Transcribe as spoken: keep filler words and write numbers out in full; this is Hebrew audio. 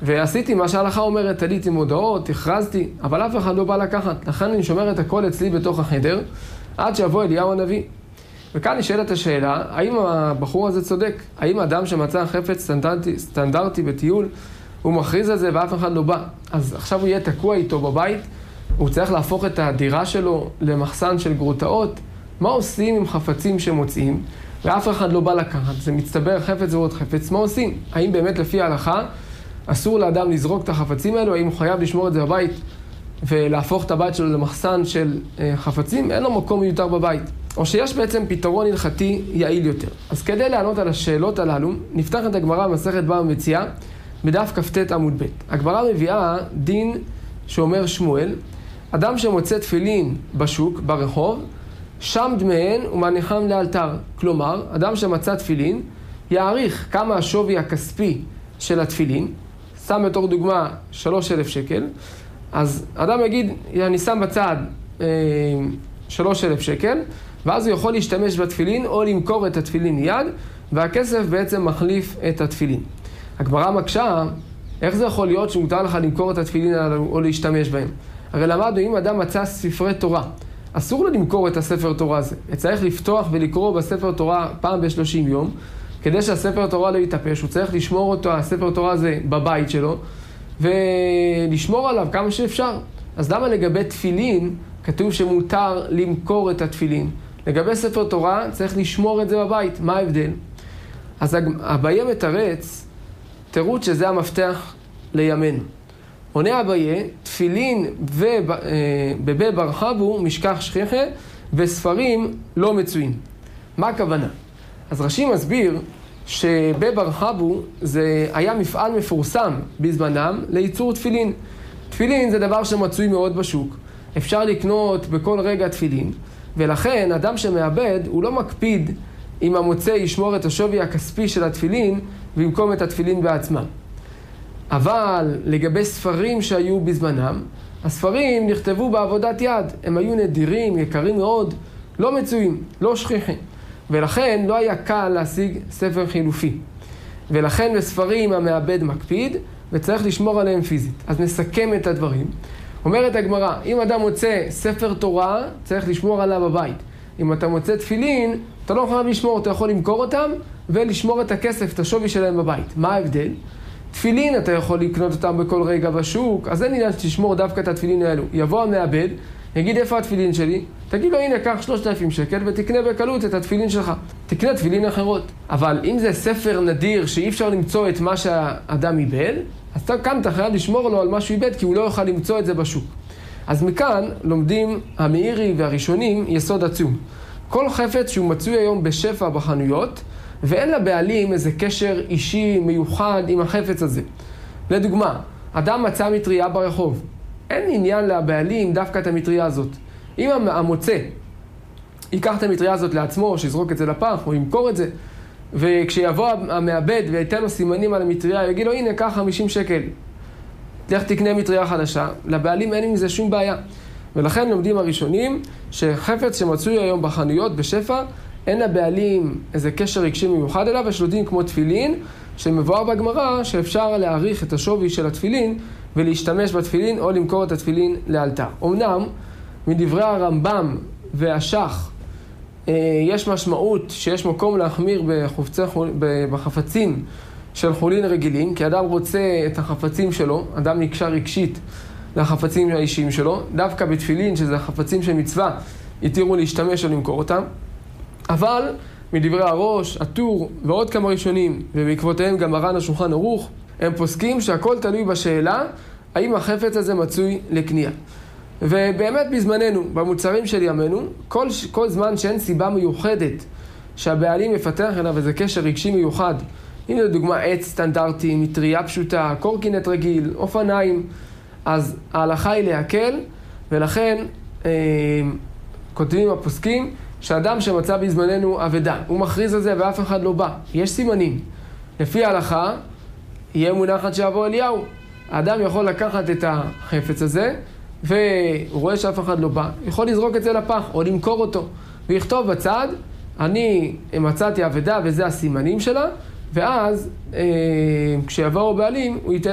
ועשיתי מה שההלכה אומרת, תליתי מודעות, הכרזתי, אבל אף אחד לא בא לקחת. לכן אני שומר את הכל אצלי בתוך החדר, עד שיבוא אליהו הנביא. וכאן נשאלת השאלה, האם הבחור הזה צודק? האם אדם שמצא חפץ סטנדרטי, סטנדרטי בטיול, הוא מכריז על זה ואף אחד לא בא? אז עכשיו הוא יהיה תקוע איתו בבית, הוא צריך להפוך את הדירה שלו למחסן של גרוטאות. מה עושים עם חפצים שמוצאים ואף אחד לא בא לקחת? זה מצטבר חפץ ועוד חפץ, מה עושים? האם באמת לפי ההלכה אסור לאדם לזרוק את החפצים האלו? האם הוא חייב לשמור את זה בבית ולהפוך את הבית שלו למחסן של חפצים? אין לו מקום מיותר בבית. או שיש בעצם פתרון הלכתי יעיל יותר. אז כדי לענות על השאלות הללו, נפתח את הגמרא במסכת בבא מציעא, בדף כ"ט עמוד ב'. הגמרא מביאה דין שאומר שמואל, אדם שמוצא תפילין בשוק, ברחוב, שם דמיהן ומניחם לאלתר. כלומר, אדם שמצא תפילין, יעריך כמה השווי הכספי של התפילין, שם בתור דוגמה שלוש אלף שקל, אז אדם יגיד, אני שם בצד אה, שלוש אלף שקל, ואז הוא יכול להשתמש בתפילין או למכור את התפילין מיד, והכסף בעצם מחליף את התפילין. הגמרא מקשה, איך זה יכול להיות שמותר לך למכור את התפילין או להשתמש בהם? הרי למדנו, אם אדם מצא ספרי תורה, אסור לו למכור את הספר תורה הזה. צריך לפתוח ולקרוא בספר תורה פעם ב-שלושים יום, כדי שהספר תורה לא יתאפש. הוא צריך לשמור אותו, הספר תורה הזה, בבית שלו, ולשמור עליו כמה שאפשר. אז למה לגבי תפילין כתוב שמותר למכור את התפילין? לגבי ספר תורה צריך לשמור את זה בבית. מה ההבדל? אז אביי מתרץ, תירוץ שזה המפתח לימינו. עונה אביי, תפילין ובבי בר חבו משכח שכיחה, וספרים לא מצויים. מה הכוונה? אז רש"י מסביר שבי בר חבו זה היה מפעל מפורסם בזמנם לייצור תפילין. תפילין זה דבר שמצוי מאוד בשוק. אפשר לקנות בכל רגע תפילין, ולכן אדם שמאבד הוא לא מקפיד אם המוצא ישמור את השווי הכספי של התפילין במקום את התפילין בעצמם. אבל לגבי ספרים שהיו בזמנם, הספרים נכתבו בעבודת יד, הם היו נדירים, יקרים מאוד, לא מצויים, לא שכיחים, ולכן לא היה קל להשיג ספר חילופי. ולכן בספרים המעבד מקפיד וצריך לשמור עליהם פיזית. אז נסכם את הדברים. אומרת הגמרא, אם אדם מוצא ספר תורה, צריך לשמור עליו בבית. אם אתה מוצא תפילין, אתה לא יכול לשמור, אתה יכול למכור אותם ולשמור את הכסף, את השווי שלהם בבית. מה ההבדל? תפילין אתה יכול לקנות אותם בכל רגע בשוק, אז אין עניין שתשמור דווקא את התפילין האלו. יבוא המעבד, יגיד איפה התפילין שלי? תגיד לו הנה קח שלושת אלפים שקל ותקנה בקלות את התפילין שלך. תקנה תפילין אחרות. אבל אם זה ספר נדיר שאי אפשר למצוא את מה שהאדם איבד, אז כאן אתה חייב לשמור לו על מה שהוא איבד, כי הוא לא יוכל למצוא את זה בשוק. אז מכאן לומדים המאירי והראשונים יסוד עצום. כל חפץ שהוא מצוי היום בשפע בחנויות, ואין לבעלים איזה קשר אישי מיוחד עם החפץ הזה. לדוגמה, אדם מצא מטריה ברחוב. אין עניין לבעלים דווקא את המטריה הזאת. אם המוצא ייקח את המטריה הזאת לעצמו, או שיזרוק את זה לפח, או ימכור את זה, וכשיבוא המעבד ויתן לו סימנים על המטריה, יגיד לו הנה קח חמישים שקל. לך תקנה מטריה חדשה. לבעלים אין עם זה שום בעיה. ולכן לומדים הראשונים שחפץ שמצוי היום בחנויות בשפע, אין לבעלים איזה קשר רגשי מיוחד אליו, יש לומדים כמו תפילין, שמבואר בגמרא שאפשר להעריך את השווי של התפילין ולהשתמש בתפילין או למכור את התפילין לאלתר. אמנם מדברי הרמב"ם והשח יש משמעות שיש מקום להחמיר בחפצי, בחפצים של חולין רגילים, כי אדם רוצה את החפצים שלו, אדם נקשר רגשית לחפצים האישיים שלו, דווקא בתפילין שזה החפצים של מצווה יתירו להשתמש או למכור אותם. אבל מדברי הראש, הטור ועוד כמה ראשונים, ובעקבותיהם גם מרן השולחן ערוך, הם פוסקים שהכל תלוי בשאלה האם החפץ הזה מצוי לקנייה. ובאמת בזמננו, במוצרים של ימינו, כל, כל זמן שאין סיבה מיוחדת שהבעלים יפתח אליו איזה קשר רגשי מיוחד, הנה לדוגמה עץ סטנדרטי, מטריה פשוטה, קורקינט רגיל, אופניים, אז ההלכה היא להקל, ולכן אה, כותבים הפוסקים שאדם שמצא בזמננו אבדה, הוא מכריז על זה ואף אחד לא בא. יש סימנים. לפי ההלכה, יהיה מונחת שיבוא אליהו. האדם יכול לקחת את החפץ הזה, והוא רואה שאף אחד לא בא, יכול לזרוק את זה לפח או למכור אותו, ויכתוב בצד, אני מצאתי אבדה וזה הסימנים שלה, ואז אה, כשיבואו בעלים הוא ייתן